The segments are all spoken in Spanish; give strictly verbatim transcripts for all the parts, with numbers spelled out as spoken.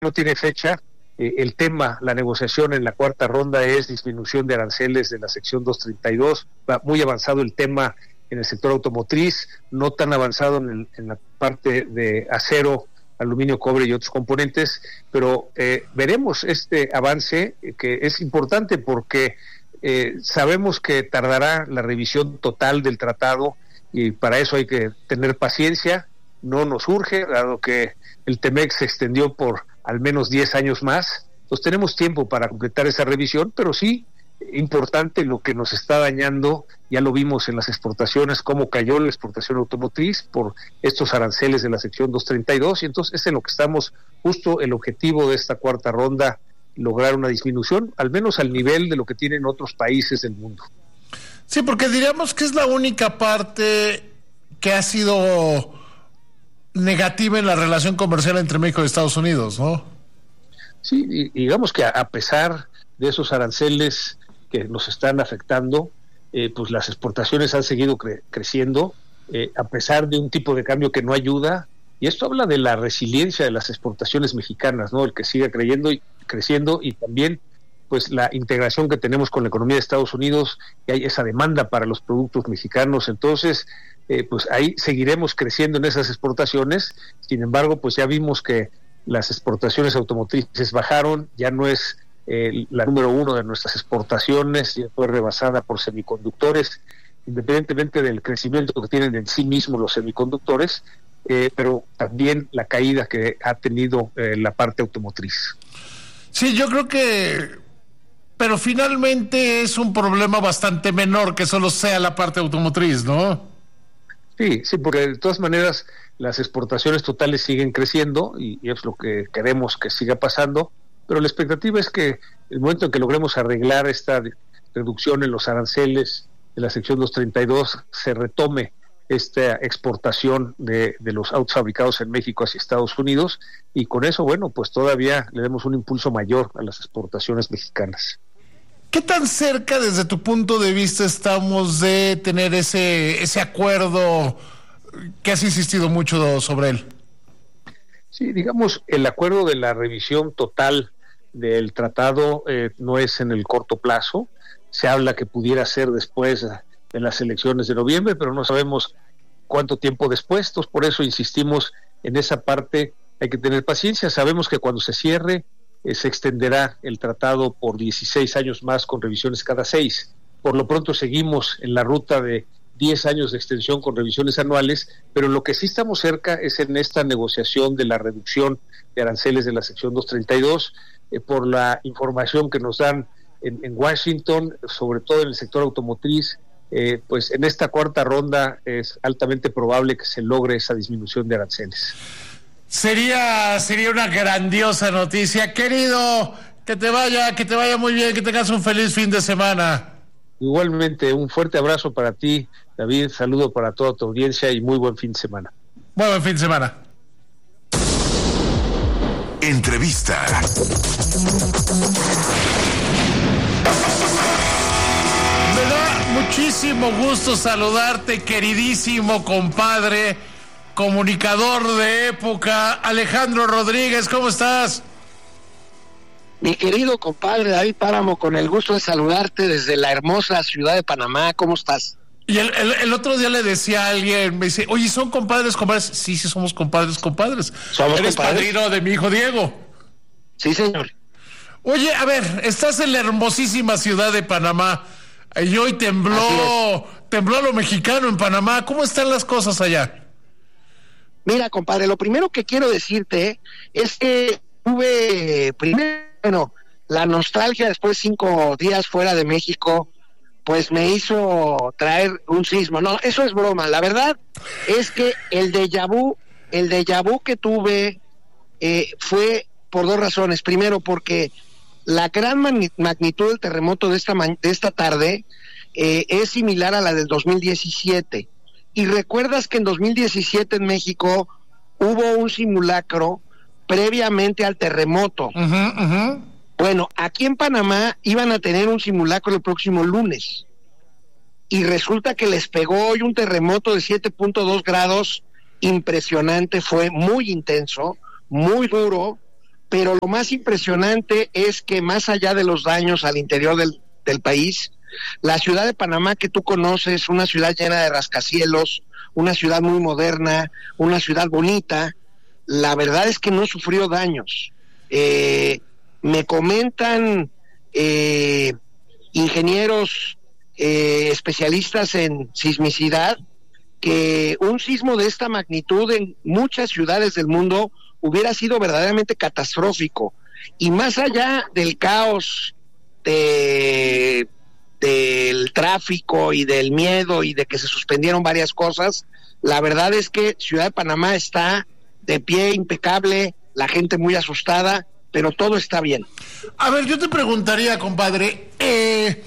no tiene fecha. Eh, el tema, la negociación en la cuarta ronda es disminución de aranceles de la sección doscientos treinta y dos. Va muy avanzado el tema en el sector automotriz, no tan avanzado en, el, en la parte de acero, aluminio, cobre y otros componentes, pero eh, veremos este avance eh, que es importante porque eh, sabemos que tardará la revisión total del tratado y para eso hay que tener paciencia. No nos urge, dado que el TEMEC se extendió por al menos diez años más, entonces tenemos tiempo para completar esa revisión, pero sí importante lo que nos está dañando, ya lo vimos en las exportaciones, cómo cayó la exportación automotriz por estos aranceles de la sección doscientos treinta y dos, y entonces es en lo que estamos, justo el objetivo de esta cuarta ronda, lograr una disminución, al menos al nivel de lo que tienen otros países del mundo. Sí, porque diríamos que es la única parte que ha sido negativa en la relación comercial entre México y Estados Unidos, ¿no? Sí, y digamos que a, a pesar de esos aranceles que nos están afectando, eh, pues las exportaciones han seguido cre- creciendo, eh, a pesar de un tipo de cambio que no ayuda, y esto habla de la resiliencia de las exportaciones mexicanas, ¿no? El que siga creyendo y creciendo, y también pues la integración que tenemos con la economía de Estados Unidos, y hay esa demanda para los productos mexicanos, entonces eh, pues ahí seguiremos creciendo en esas exportaciones. Sin embargo, pues ya vimos que las exportaciones automotrices bajaron, ya no es eh, la número uno de nuestras exportaciones, ya fue rebasada por semiconductores, independientemente del crecimiento que tienen en sí mismos los semiconductores, eh, pero también la caída que ha tenido eh, la parte automotriz. Sí, yo creo que, pero finalmente es un problema bastante menor que solo sea la parte automotriz, ¿no? Sí, sí, porque de todas maneras las exportaciones totales siguen creciendo y, y es lo que queremos que siga pasando, pero la expectativa es que el momento en que logremos arreglar esta reducción en los aranceles de la sección doscientos treinta y dos, se retome esta exportación de, de los autos fabricados en México hacia Estados Unidos, y con eso, bueno, pues todavía le demos un impulso mayor a las exportaciones mexicanas. ¿Qué tan cerca desde tu punto de vista estamos de tener ese, ese acuerdo que has insistido mucho sobre él? Sí, digamos, el acuerdo de la revisión total del tratado eh, no es en el corto plazo. Se habla que pudiera ser después de las elecciones de noviembre, pero no sabemos cuánto tiempo después. Entonces, por eso insistimos en esa parte. Hay que tener paciencia. Sabemos que cuando se cierre eh, se extenderá el tratado por dieciséis años más, con revisiones cada seis. Por lo pronto seguimos en la ruta de diez años de extensión con revisiones anuales, pero lo que sí estamos cerca es en esta negociación de la reducción de aranceles de la sección doscientos treinta y dos, eh, por la información que nos dan en, en Washington, sobre todo en el sector automotriz. Eh, pues en esta cuarta ronda es altamente probable que se logre esa disminución de aranceles. Sería, sería una grandiosa noticia, querido. Que te vaya, que te vaya muy bien, que tengas un feliz fin de semana. Igualmente, un fuerte abrazo para ti, David, saludo para toda tu audiencia y muy buen fin de semana. Muy buen fin de semana. Entrevista. Me da muchísimo gusto saludarte, queridísimo compadre, comunicador de época, Alejandro Rodríguez, ¿cómo estás? Mi querido compadre David Páramo, con el gusto de saludarte desde la hermosa ciudad de Panamá, ¿cómo estás? Y el, el, el otro día le decía a alguien, me dice, oye, ¿son compadres, compadres? Sí, sí, somos compadres, compadres. ¿Somos ¿Eres compadres? padrino de mi hijo Diego? Sí, señor. Oye, a ver, estás en la hermosísima ciudad de Panamá y hoy tembló, tembló a lo mexicano en Panamá. ¿Cómo están las cosas allá? Mira, compadre, lo primero que quiero decirte es que tuve, primero, bueno, la nostalgia después de cinco días fuera de México, pues me hizo traer un sismo. No, eso es broma. La verdad es que el déjà vu, el déjà vu que tuve eh, fue por dos razones. Primero, porque la gran magnitud del terremoto de esta, de esta tarde eh, es similar a la del dos mil diecisiete. Y recuerdas que en dos mil diecisiete en México hubo un simulacro previamente al terremoto. Uh-huh, uh-huh. Bueno, aquí en Panamá iban a tener un simulacro el próximo lunes y resulta que les pegó hoy un terremoto de siete punto dos grados impresionante, fue muy intenso, muy duro, pero lo más impresionante es que más allá de los daños al interior del, del país, la ciudad de Panamá que tú conoces, una ciudad llena de rascacielos, una ciudad muy moderna, una ciudad bonita, la verdad es que no sufrió daños. Eh, me comentan eh, ingenieros eh, especialistas en sismicidad que un sismo de esta magnitud en muchas ciudades del mundo hubiera sido verdaderamente catastrófico. Y más allá del caos de, del tráfico y del miedo y de que se suspendieron varias cosas, la verdad es que Ciudad de Panamá está de pie, impecable, la gente muy asustada, pero todo está bien. A ver, yo te preguntaría, compadre, eh,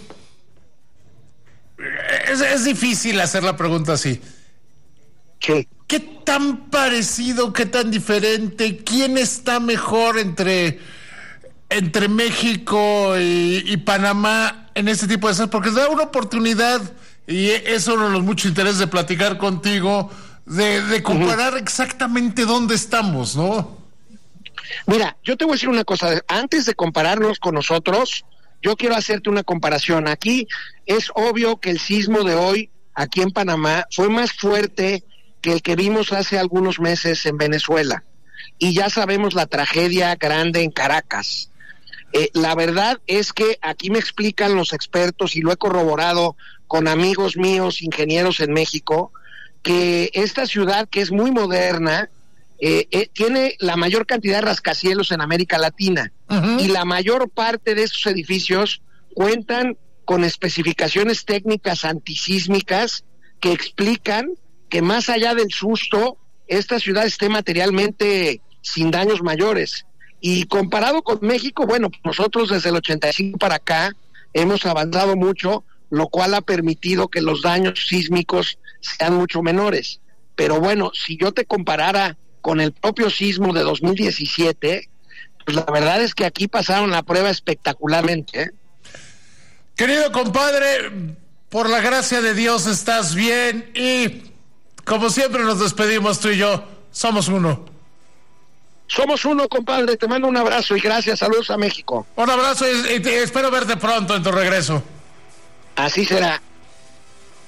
es, es difícil hacer la pregunta así. Sí. ¿Qué tan parecido, qué tan diferente, quién está mejor entre, entre México y, y Panamá en este tipo de cosas? Porque da una oportunidad, y es uno de los muchos intereses de platicar contigo, de, de comparar uh-huh. exactamente dónde estamos, ¿no? Mira, yo te voy a decir una cosa, antes de compararnos con nosotros, yo quiero hacerte una comparación. Aquí es obvio que el sismo de hoy, aquí en Panamá, fue más fuerte que el que vimos hace algunos meses en Venezuela. Y ya sabemos la tragedia grande en Caracas. Eh, la verdad es que aquí me explican los expertos, y lo he corroborado con amigos míos, ingenieros en México, que esta ciudad, que es muy moderna, eh, eh, tiene la mayor cantidad de rascacielos en América Latina. Uh-huh. Y la mayor parte de esos edificios cuentan con especificaciones técnicas antisísmicas que explican que más allá del susto, esta ciudad esté materialmente sin daños mayores. Y comparado con México, bueno, nosotros desde el ochenta y cinco para acá hemos avanzado mucho, lo cual ha permitido que los daños sísmicos sean mucho menores. Pero bueno, si yo te comparara con el propio sismo de dos mil diecisiete, pues la verdad es que aquí pasaron la prueba espectacularmente, ¿eh? Querido compadre, por la gracia de Dios estás bien, y como siempre nos despedimos tú y yo, somos uno. Somos uno, compadre, te mando un abrazo y gracias, saludos a México. Un abrazo y, y te espero verte pronto en tu regreso. Así será.